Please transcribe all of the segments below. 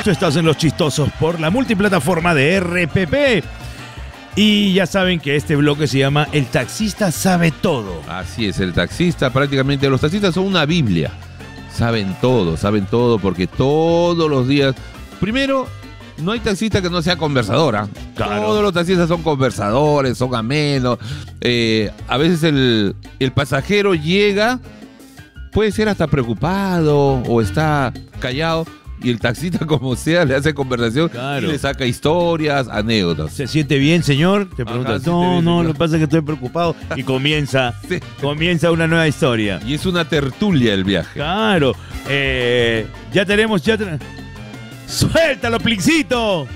supuesto, estás en Los Chistosos por la multiplataforma de RPP. Y ya saben que este bloque se llama El Taxista Sabe Todo. Así es, el taxista, prácticamente los taxistas son una Biblia. Saben todo porque todos los días... Primero, no hay taxista que no sea conversadora. Claro. Todos los taxistas son conversadores, son amenos. A veces el pasajero llega, puede ser hasta preocupado o está callado. Y el taxista, como sea, le hace conversación, claro, y le saca historias, anécdotas. ¿Se siente bien, señor? Te pregunta, no, lo que pasa es que estoy preocupado. Y comienza una nueva historia. Y es una tertulia el viaje. Claro. Ya tenemos... ¡Suéltalo, Plincito!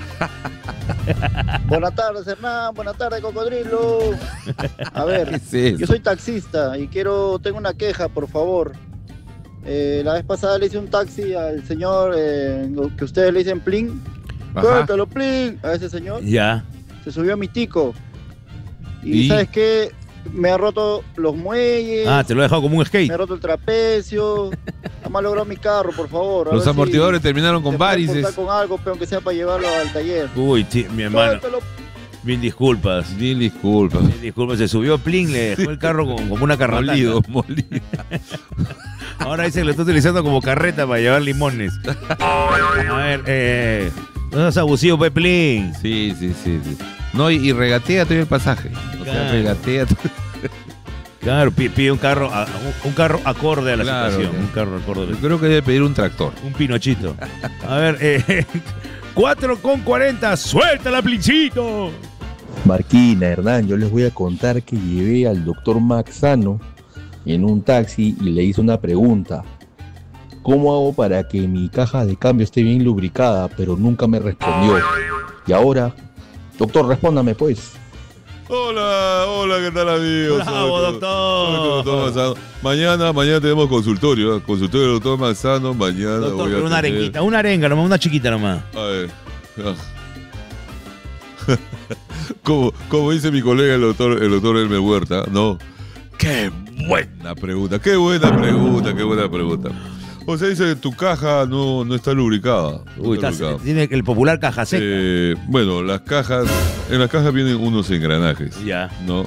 Buenas tardes, Hernán. Buenas tardes, Cocodrilo. A ver, yo soy taxista y tengo una queja, por favor. La vez pasada le hice un taxi al señor que ustedes le dicen Plin. Suéltalo, Plin. A ese señor. Ya. Se subió a mi tico. Y ¿sabes qué? Me ha roto los muelles. Te lo he dejado como un skate. Me ha roto el trapecio. Me ha logrado mi carro, por favor. Los amortiguadores terminaron con varices. Con algo, pero aunque sea para llevarlo al taller. Uy, mi hermano. Suéltalo. Mil disculpas, se subió Plin, le dejó el carro como una carreta. Molido. Ahora dice que lo está utilizando como carreta para llevar limones. A ver, no seas abusivo, Plin. Sí. No, y regatea todo el pasaje. O sea, regatea todo. Claro, pide un carro acorde a la situación. Un carro acorde. Yo creo que debe pedir un tractor. Un pinochito. A ver, 4:40, suéltala, Plincito. Marquina, Hernán, yo les voy a contar que llevé al doctor Maxano en un taxi y le hice una pregunta. ¿Cómo hago para que mi caja de cambio esté bien lubricada? Pero nunca me respondió. Y ahora, doctor, respóndame pues. Hola, ¿qué tal, amigos? Bravo, doctor. Mañana tenemos consultorio del doctor Manzano. Mañana doctor, voy a una arenguita, una arenga nomás, una chiquita nomás. A ver. Como dice mi colega el doctor Elmer Huerta, ¿no? ¡Qué buena pregunta! O sea, dice que tu caja no está lubricada. Tiene el popular caja seca. Bueno, en las cajas vienen unos engranajes. Ya. ¿No?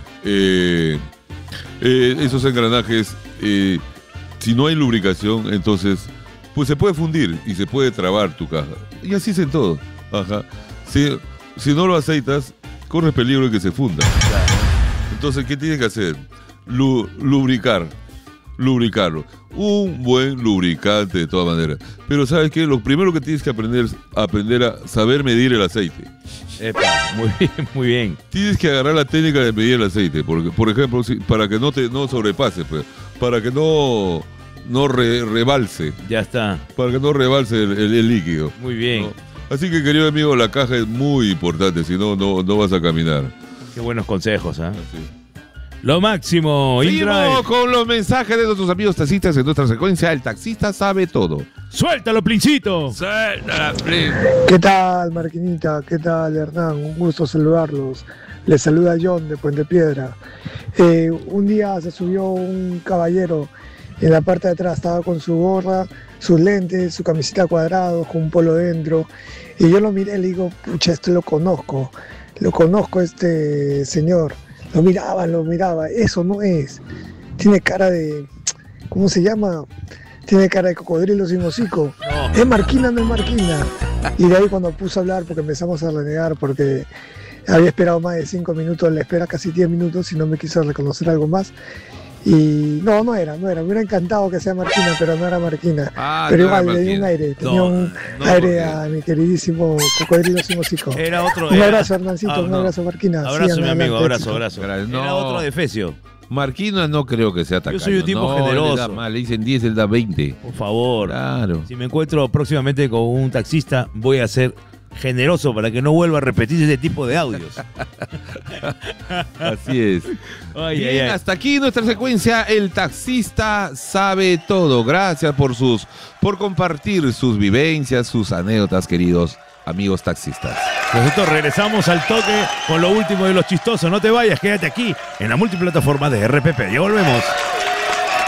Esos engranajes, si no hay lubricación, entonces, pues se puede fundir y se puede trabar tu caja. Y así es en todo. Ajá. Si no lo aceitas, corres peligro de que se funda. Claro. Entonces, ¿qué tienes que hacer? Lubricarlo. Un buen lubricante de todas maneras. Pero ¿sabes qué? Lo primero que tienes que aprender a saber medir el aceite. Muy bien. Tienes que agarrar la técnica de medir el aceite. Porque, por ejemplo, para que no sobrepase, pues, para que no rebalse. Ya está. Para que no rebalse el líquido. Muy bien. ¿No? Así que, querido amigo, la caja es muy importante. Si no vas a caminar. Qué buenos consejos, ¿eh? Lo máximo. Seguimos con los mensajes de nuestros amigos taxistas en nuestra secuencia. El taxista sabe todo. ¡Suéltalo, Plincito! ¡Suéltala, Plin! ¿Qué tal, Marquinita? ¿Qué tal, Hernán? Un gusto saludarlos. Les saluda John de Puente Piedra. Un día se subió un caballero en la parte de atrás. Estaba con su gorra, sus lentes, su camiseta cuadrada, con un polo dentro. Y yo lo miré y le digo, pucha, lo conozco este señor. Lo miraba, eso no es. Tiene cara de, ¿cómo se llama? Tiene cara de cocodrilo sin hocico. No. ¿Es Marquina o no es Marquina? Y de ahí cuando puse a hablar, porque empezamos a renegar, porque había esperado más de 5 minutos, le espera casi 10 minutos y no me quiso reconocer algo más. Y no era. Me hubiera encantado que sea Marquina, pero no era Marquina. Pero igual le di un aire. Tenía un aire a mi queridísimo cocodrilo sin hocico. Era otro. Un abrazo, Hernancito, un abrazo, Marquina. Abrazo, mi amigo, abrazo. No. Era otro de Efesio. Marquina no creo que sea tacaño. Yo soy un tipo generoso. Le da mal, le dicen 10, él da 20. Por favor. Claro. Si me encuentro próximamente con un taxista, voy a ser generoso para que no vuelva a repetir ese tipo de audios. Así es. Bien, hasta aquí nuestra secuencia. El taxista sabe todo. Gracias por compartir sus vivencias, sus anécdotas, queridos amigos taxistas. Nosotros regresamos al toque con lo último de Los Chistosos. No te vayas, quédate aquí en la multiplataforma de RPP. Ya volvemos.